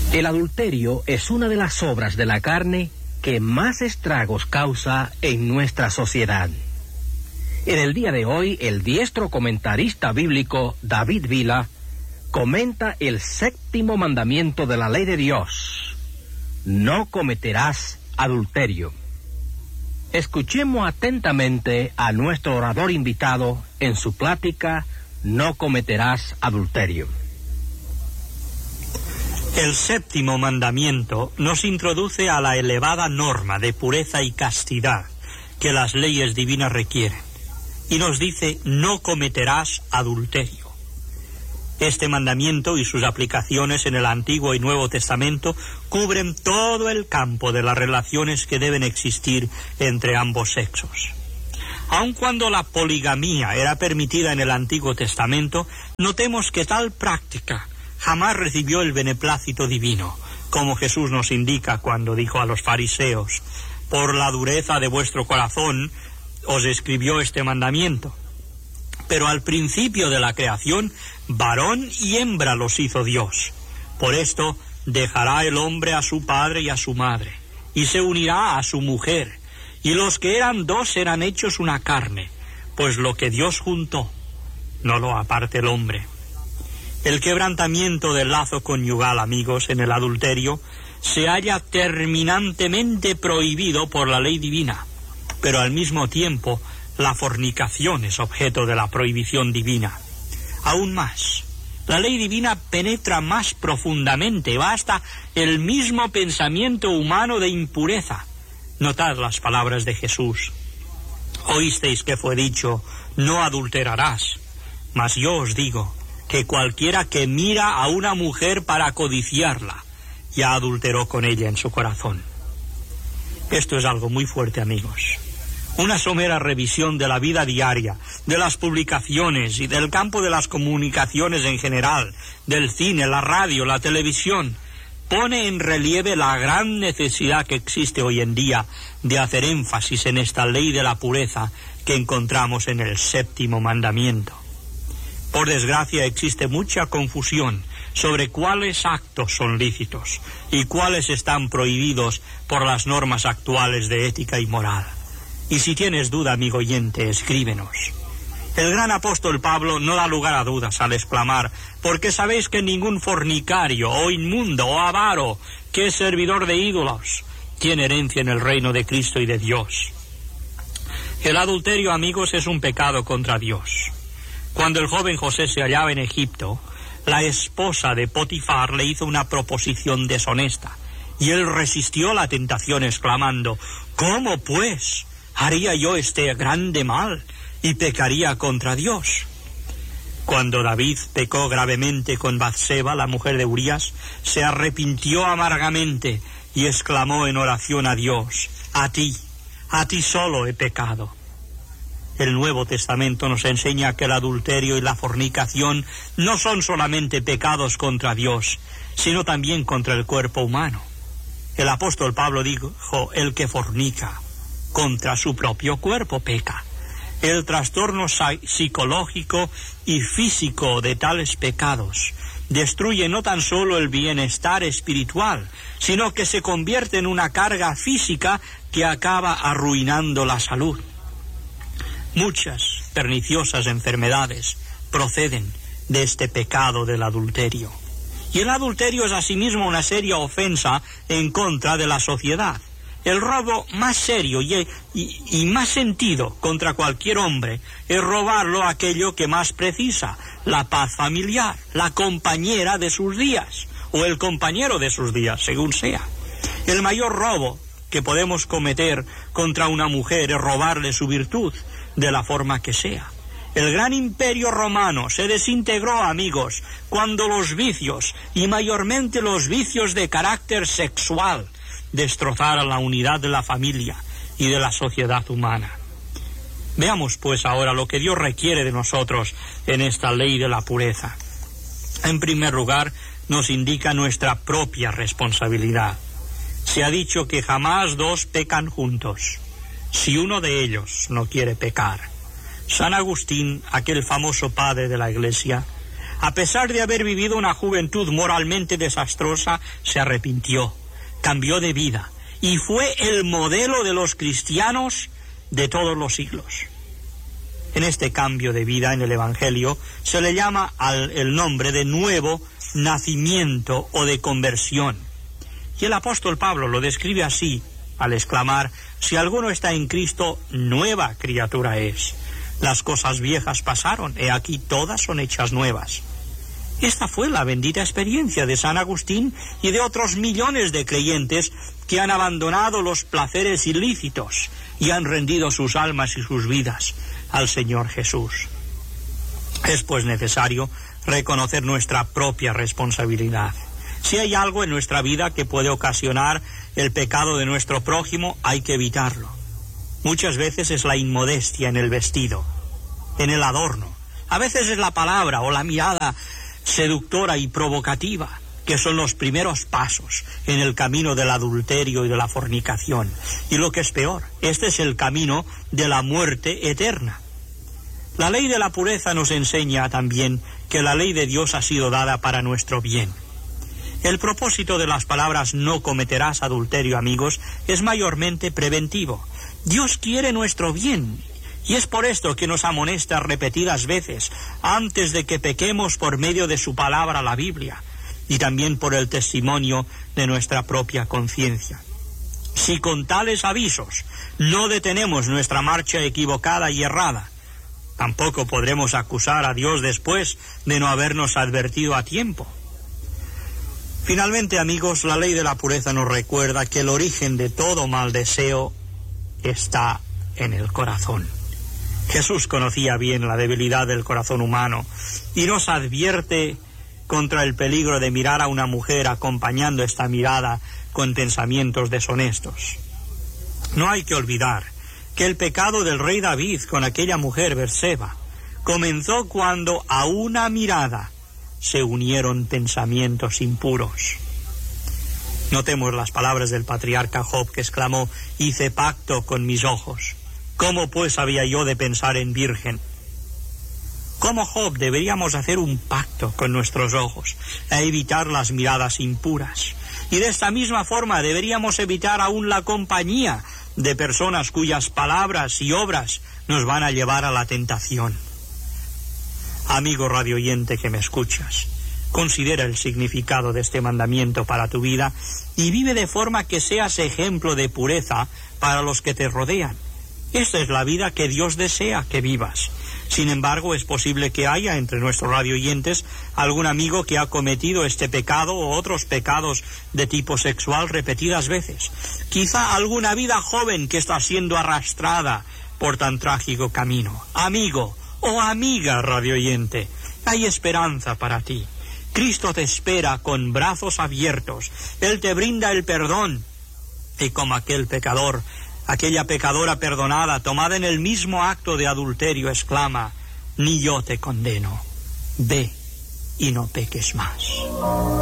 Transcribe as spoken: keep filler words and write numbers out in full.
El adulterio es una de las obras de la carne que más estragos causa en nuestra sociedad. En el día de hoy, el diestro comentarista bíblico David Vila comenta el séptimo mandamiento de la ley de Dios: no cometerás adulterio. Escuchemos atentamente a nuestro orador invitado en su plática No cometerás adulterio. El séptimo mandamiento nos introduce a la elevada norma de pureza y castidad que las leyes divinas requieren, y nos dice: no cometerás adulterio. Este mandamiento y sus aplicaciones en el Antiguo y Nuevo Testamento cubren todo el campo de las relaciones que deben existir entre ambos sexos. Aun cuando la poligamía era permitida en el Antiguo Testamento, notemos que tal práctica jamás recibió el beneplácito divino, como Jesús nos indica cuando dijo a los fariseos: por la dureza de vuestro corazón os escribió este mandamiento. Pero al principio de la creación, varón y hembra los hizo Dios. Por esto dejará el hombre a su padre y a su madre, y se unirá a su mujer, y los que eran dos serán hechos una carne, pues lo que Dios juntó, no lo aparte el hombre. El quebrantamiento del lazo conyugal, amigos, en el adulterio, se halla terminantemente prohibido por la ley divina, pero al mismo tiempo la fornicación es objeto de la prohibición divina. Aún más, la ley divina penetra más profundamente, va hasta el mismo pensamiento humano de impureza. Notad las palabras de Jesús: oísteis que fue dicho, no adulterarás, mas yo os digo que cualquiera que mira a una mujer para codiciarla, ya adulteró con ella en su corazón. Esto es algo muy fuerte, amigos. Una somera revisión de la vida diaria, de las publicaciones y del campo de las comunicaciones en general, del cine, la radio, la televisión, pone en relieve la gran necesidad que existe hoy en día de hacer énfasis en esta ley de la pureza que encontramos en el séptimo mandamiento. Por desgracia, existe mucha confusión sobre cuáles actos son lícitos y cuáles están prohibidos por las normas actuales de ética y moral. Y si tienes duda, amigo oyente, escríbenos. El gran apóstol Pablo no da lugar a dudas al exclamar: porque sabéis que ningún fornicario o inmundo o avaro que es servidor de ídolos tiene herencia en el reino de Cristo y de Dios. El adulterio, amigos, es un pecado contra Dios. Cuando el joven José se hallaba en Egipto, la esposa de Potifar le hizo una proposición deshonesta, y él resistió la tentación exclamando: ¿cómo, pues, haría yo este grande mal y pecaría contra Dios? Cuando David pecó gravemente con Batseba, la mujer de Urías, se arrepintió amargamente y exclamó en oración a Dios: a ti, a ti solo he pecado. El Nuevo Testamento nos enseña que el adulterio y la fornicación no son solamente pecados contra Dios, sino también contra el cuerpo humano. El apóstol Pablo dijo: el que fornica contra su propio cuerpo peca. El trastorno psicológico y físico de tales pecados destruye no tan solo el bienestar espiritual, sino que se convierte en una carga física que acaba arruinando la salud. Muchas perniciosas enfermedades proceden de este pecado del adulterio. Y el adulterio es asimismo una seria ofensa en contra de la sociedad. El robo más serio y, y, y más sentido contra cualquier hombre es robarlo aquello que más precisa: la paz familiar, la compañera de sus días, o el compañero de sus días, según sea. El mayor robo que podemos cometer contra una mujer es robarle su virtud, de la forma que sea. El gran imperio romano se desintegró, amigos, cuando los vicios, y mayormente los vicios de carácter sexual, destrozaron la unidad de la familia y de la sociedad humana. Veamos pues ahora lo que Dios requiere de nosotros en esta ley de la pureza. En primer lugar, nos indica nuestra propia responsabilidad. Se ha dicho que jamás dos pecan juntos, si uno de ellos no quiere pecar. San Agustín, aquel famoso padre de la Iglesia, A pesar de haber vivido una juventud moralmente desastrosa, se arrepintió, cambió de vida y fue el modelo de los cristianos de todos los siglos. En este cambio de vida en el Evangelio se le llama al, el nombre de nuevo nacimiento o de conversión. Y el apóstol Pablo lo describe así, al exclamar: si alguno está en Cristo, nueva criatura es. Las cosas viejas pasaron, he aquí todas son hechas nuevas. Esta fue la bendita experiencia de San Agustín y de otros millones de creyentes que han abandonado los placeres ilícitos y han rendido sus almas y sus vidas al Señor Jesús. Es pues necesario reconocer nuestra propia responsabilidad. Si hay algo en nuestra vida que puede ocasionar el pecado de nuestro prójimo, hay que evitarlo. Muchas veces es la inmodestia en el vestido, en el adorno. A veces es la palabra o la mirada seductora y provocativa, que son los primeros pasos en el camino del adulterio y de la fornicación. Y lo que es peor, este es el camino de la muerte eterna. La ley de la pureza nos enseña también que la ley de Dios ha sido dada para nuestro bien. El propósito de las palabras "no cometerás adulterio", amigos, es mayormente preventivo. Dios quiere nuestro bien, y es por esto que nos amonesta repetidas veces antes de que pequemos por medio de su palabra, la Biblia, y también por el testimonio de nuestra propia conciencia. Si con tales avisos no detenemos nuestra marcha equivocada y errada, tampoco podremos acusar a Dios después de no habernos advertido a tiempo. Finalmente, amigos, la ley de la pureza nos recuerda que el origen de todo mal deseo está en el corazón. Jesús conocía bien la debilidad del corazón humano y nos advierte contra el peligro de mirar a una mujer acompañando esta mirada con pensamientos deshonestos. No hay que olvidar que el pecado del rey David con aquella mujer Berseba comenzó cuando a una mirada se unieron pensamientos impuros. Notemos las palabras del patriarca Job, que exclamó: hice pacto con mis ojos. ¿Cómo pues había yo de pensar en virgen? Como Job deberíamos hacer un pacto con nuestros ojos, a evitar las miradas impuras. Y de esta misma forma deberíamos evitar aún la compañía de personas cuyas palabras y obras nos van a llevar a la tentación. Amigo radioyente que me escuchas, considera el significado de este mandamiento para tu vida y vive de forma que seas ejemplo de pureza para los que te rodean. Esta es la vida que Dios desea que vivas. Sin embargo, es posible que haya entre nuestros radioyentes algún amigo que ha cometido este pecado o otros pecados de tipo sexual repetidas veces. Quizá alguna vida joven que está siendo arrastrada por tan trágico camino. Amigo o amiga radioyente, hay esperanza para ti. Cristo te espera con brazos abiertos. Él te brinda el perdón. Y como aquel pecador, aquella pecadora perdonada, tomada en el mismo acto de adulterio, exclama: ni yo te condeno. Ve y no peques más.